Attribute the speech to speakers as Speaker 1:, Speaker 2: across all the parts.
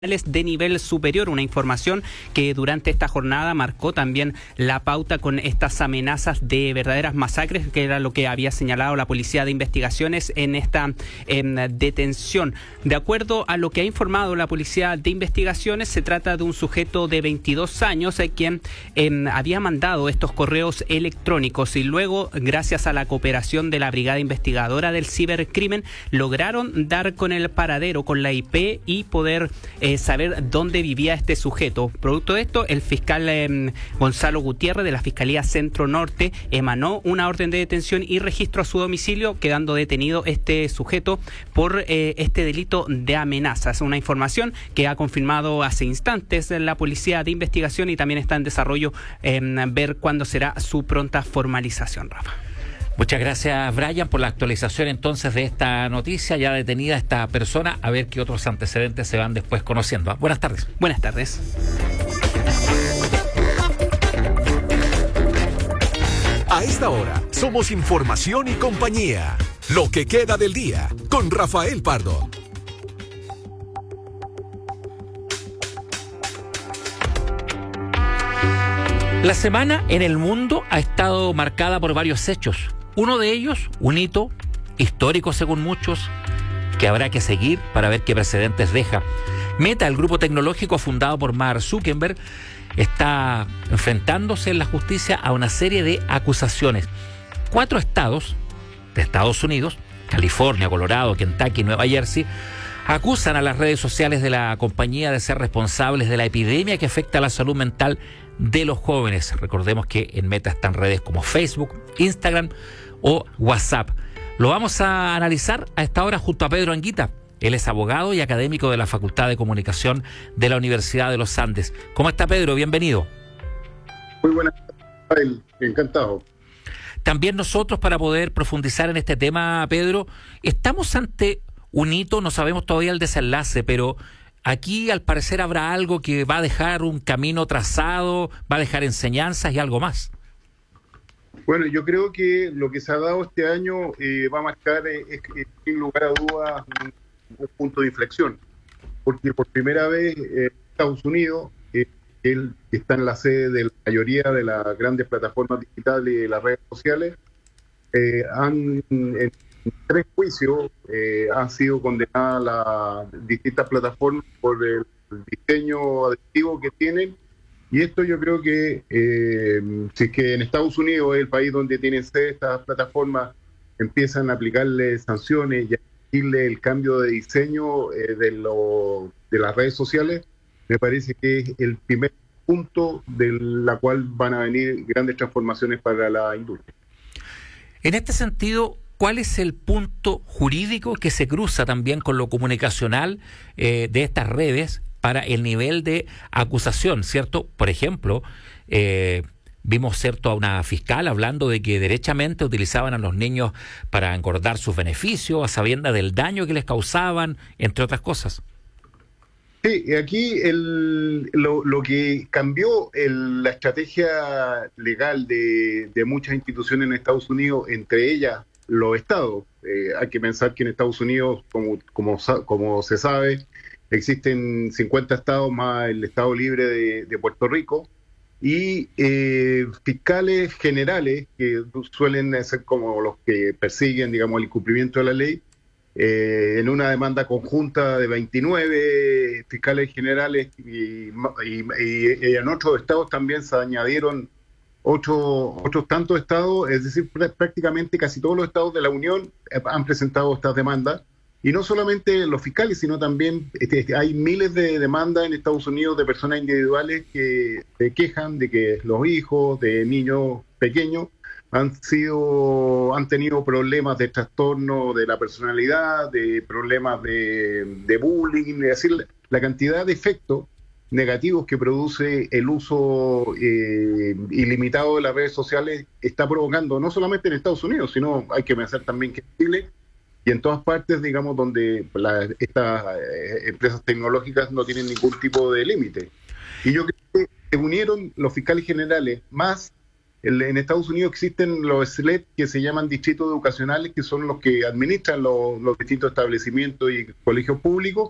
Speaker 1: de nivel superior, una información que durante esta jornada marcó también la pauta con estas amenazas de verdaderas masacres, que era lo que había señalado la Policía de Investigaciones en esta detención. De acuerdo a lo que ha informado la Policía de Investigaciones, se trata de un sujeto de 22 años quien había mandado estos correos electrónicos y luego, gracias a la cooperación de la Brigada Investigadora del Cibercrimen, lograron dar con el paradero, con la IP y poder saber dónde vivía este sujeto. Producto de esto, el fiscal Gonzalo Gutiérrez de la Fiscalía Centro Norte emanó una orden de detención y registro a su domicilio, quedando detenido este sujeto por este delito de amenaza. Es una información que ha confirmado hace instantes la Policía de Investigación y también está en desarrollo ver cuándo será su pronta formalización, Rafa.
Speaker 2: Muchas gracias, Brian, por la actualización entonces de esta noticia. Ya detenida esta persona, a ver qué otros antecedentes se van después conociendo. Buenas tardes.
Speaker 1: Buenas tardes.
Speaker 3: A esta hora somos Información y Compañía. Lo que queda del día con Rafael Pardo.
Speaker 2: La semana en el mundo ha estado marcada por varios hechos. Uno de ellos, un hito histórico según muchos, que habrá que seguir para ver qué precedentes deja. Meta, el grupo tecnológico fundado por Mark Zuckerberg, está enfrentándose en la justicia a una serie de acusaciones. 4 estados de Estados Unidos, California, Colorado, Kentucky, Nueva Jersey, acusan a las redes sociales de la compañía de ser responsables de la epidemia que afecta a la salud mental de los jóvenes. Recordemos que en Meta están redes como Facebook, Instagram o WhatsApp. Lo vamos a analizar a esta hora junto a Pedro Anguita. Él es abogado y académico de la Facultad de Comunicación de la Universidad de los Andes. ¿Cómo está, Pedro? Bienvenido.
Speaker 4: Muy buenas tardes, encantado.
Speaker 2: También nosotros, para poder profundizar en este tema, Pedro, estamos ante un hito, no sabemos todavía el desenlace, pero aquí al parecer habrá algo que va a dejar un camino trazado, va a dejar enseñanzas y algo más.
Speaker 4: Bueno, yo creo que lo que se ha dado este año va a marcar, sin lugar a dudas, un punto de inflexión, porque por primera vez Estados Unidos, él está en la sede de la mayoría de las grandes plataformas digitales y de las redes sociales, en 3 juicios han sido condenadas las distintas plataformas por el diseño adictivo que tienen. Y esto yo creo que, si es que en Estados Unidos es el país donde tienen sede estas plataformas, empiezan a aplicarle sanciones y a exigirle el cambio de diseño de las redes sociales, me parece que es el primer punto de la cual van a venir grandes transformaciones para la industria.
Speaker 2: En este sentido, ¿cuál es el punto jurídico que se cruza también con lo comunicacional de estas redes para el nivel de acusación, ¿cierto? Por ejemplo, vimos, ¿cierto?, a una fiscal hablando de que derechamente utilizaban a los niños para engordar sus beneficios, a sabiendas del daño que les causaban, entre otras cosas.
Speaker 4: Sí, aquí lo que cambió la estrategia legal de muchas instituciones en Estados Unidos, entre ellas los estados. Hay que pensar que en Estados Unidos, como se sabe, existen 50 estados más el estado libre de Puerto Rico, y fiscales generales, que suelen ser como los que persiguen, digamos, el incumplimiento de la ley, en una demanda conjunta de 29 fiscales generales y en otros estados también se añadieron otros tantos estados, es decir, prácticamente casi todos los estados de la Unión han presentado estas demandas. Y no solamente los fiscales, sino también hay miles de demandas en Estados Unidos de personas individuales que se quejan de que los hijos de niños pequeños han tenido problemas de trastorno de la personalidad, de problemas de bullying, es decir, la cantidad de efectos negativos que produce el uso ilimitado de las redes sociales está provocando, no solamente en Estados Unidos, sino hay que pensar también que en Chile y en todas partes, digamos, donde estas empresas tecnológicas no tienen ningún tipo de límite. Y yo creo que se unieron los fiscales generales, más en Estados Unidos existen los SLED, que se llaman distritos educacionales, que son los que administran los distintos establecimientos y colegios públicos,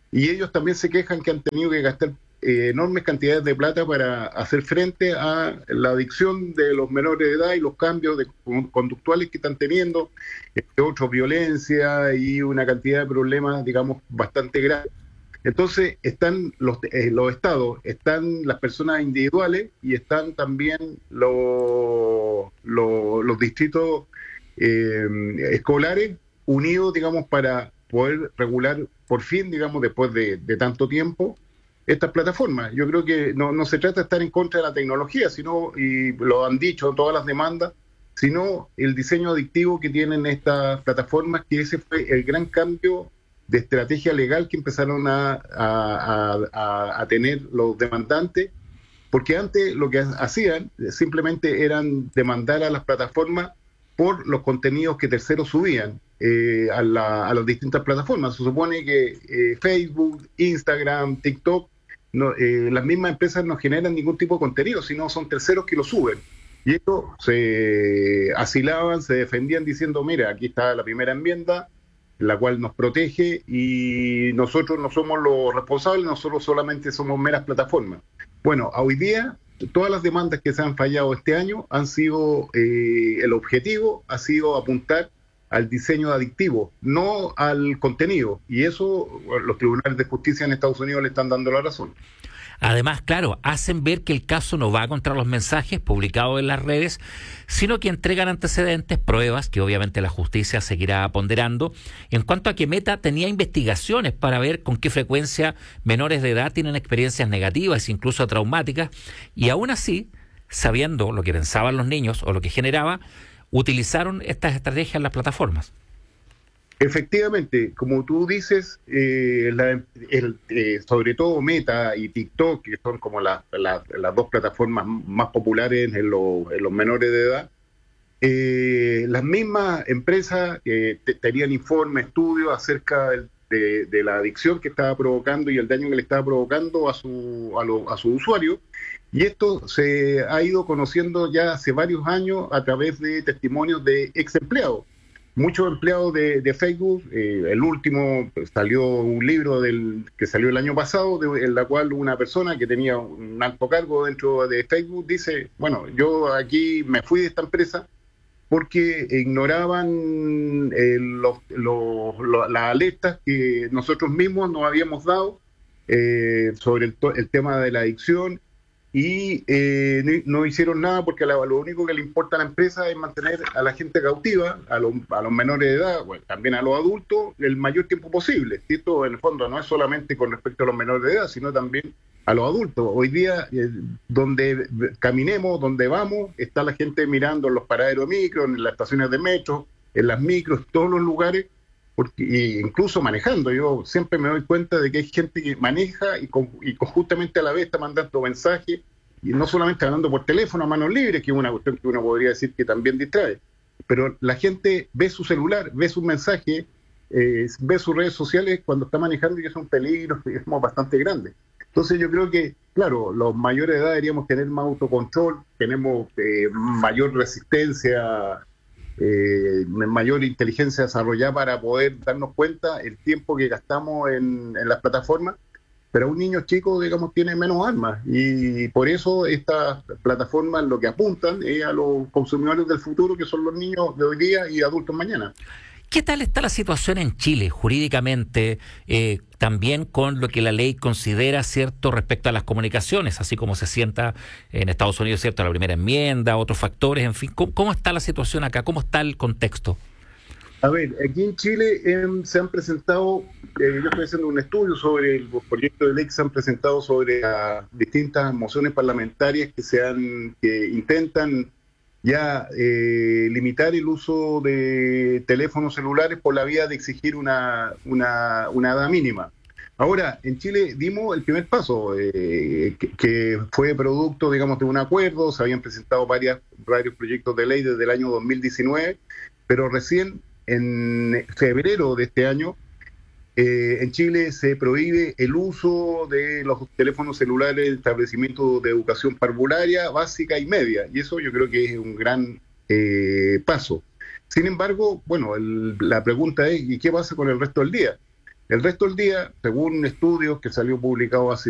Speaker 4: y ellos también se quejan que han tenido que gastar enormes cantidades de plata para hacer frente a la adicción de los menores de edad y los cambios conductuales que están teniendo, entre otros violencia y una cantidad de problemas, digamos, bastante graves. Entonces están los estados, están las personas individuales y están también los distritos escolares unidos, digamos, para poder regular por fin, digamos, después de tanto tiempo, estas plataformas. Yo creo que no se trata de estar en contra de la tecnología, sino, y lo han dicho todas las demandas, sino el diseño adictivo que tienen estas plataformas, que ese fue el gran cambio de estrategia legal que empezaron a tener los demandantes, porque antes lo que hacían simplemente eran demandar a las plataformas por los contenidos que terceros subían a las distintas plataformas. Se supone que Facebook, Instagram, TikTok, las mismas empresas no generan ningún tipo de contenido, sino son terceros que lo suben. Y ellos se asilaban, se defendían diciendo, mira, aquí está la primera enmienda, la cual nos protege y nosotros no somos los responsables, nosotros solamente somos meras plataformas. Bueno, hoy día todas las demandas que se han fallado este año han sido, el objetivo ha sido apuntar al diseño adictivo, no al contenido, y eso los tribunales de justicia en Estados Unidos le están dando la razón.
Speaker 2: Además, claro, hacen ver que el caso no va contra los mensajes publicados en las redes, sino que entregan antecedentes, pruebas que obviamente la justicia seguirá ponderando, en cuanto a que Meta tenía investigaciones para ver con qué frecuencia menores de edad tienen experiencias negativas, incluso traumáticas, y aún así, sabiendo lo que pensaban los niños o lo que generaba, utilizaron estas estrategias en las plataformas.
Speaker 4: Efectivamente, como tú dices, sobre todo Meta y TikTok, que son como las dos plataformas más populares en los menores de edad, las mismas empresas tenían informes, estudios acerca de la adicción que estaba provocando y el daño que le estaba provocando a su usuario, y esto se ha ido conociendo ya hace varios años a través de testimonios de ex empleados. Muchos empleados de Facebook, el último salió un libro que salió el año pasado, en la cual una persona que tenía un alto cargo dentro de Facebook dice, bueno, yo aquí me fui de esta empresa porque ignoraban las alertas que nosotros mismos nos habíamos dado sobre el tema de la adicción, y no hicieron nada porque lo único que le importa a la empresa es mantener a la gente cautiva, a los menores de edad, bueno, también a los adultos, el mayor tiempo posible. Esto en el fondo no es solamente con respecto a los menores de edad, sino también a los adultos. Hoy día, donde caminemos, donde vamos, está la gente mirando en los paraderos de micro, en las estaciones de metro, en las micros, todos los lugares, incluso manejando. Yo siempre me doy cuenta de que hay gente que maneja y justamente a la vez está mandando mensajes, y no solamente hablando por teléfono a manos libres, que es una cuestión que uno podría decir que también distrae, pero la gente ve su celular, ve sus mensajes, ve sus redes sociales cuando está manejando, y es un peligro, es bastante grande. Entonces yo creo que, claro, los mayores de edad deberíamos tener más autocontrol, tenemos mayor resistencia, mayor inteligencia desarrollada para poder darnos cuenta el tiempo que gastamos en las plataformas, pero un niño chico, digamos, tiene menos armas, y por eso estas plataformas lo que apuntan es a los consumidores del futuro, que son los niños de hoy día y adultos mañana.
Speaker 2: ¿Qué tal está la situación en Chile jurídicamente, también con lo que la ley considera cierto respecto a las comunicaciones, así como se sienta en Estados Unidos, cierto, la primera enmienda, otros factores, en fin? ¿Cómo está la situación acá? ¿Cómo está el contexto?
Speaker 4: A ver, aquí en Chile se han presentado, yo estoy haciendo un estudio sobre los proyectos de ley que se han presentado sobre distintas mociones parlamentarias que intentan ya limitar el uso de teléfonos celulares por la vía de exigir una edad mínima. Ahora, en Chile dimos el primer paso, que fue producto, digamos, de un acuerdo. Se habían presentado varios proyectos de ley desde el año 2019, pero recién en febrero de este año, en Chile se prohíbe el uso de los teléfonos celulares en establecimientos de educación parvularia, básica y media, y eso yo creo que es un gran paso. Sin embargo, bueno, la pregunta es, ¿y qué pasa con el resto del día? El resto del día, según estudios que salió publicado hace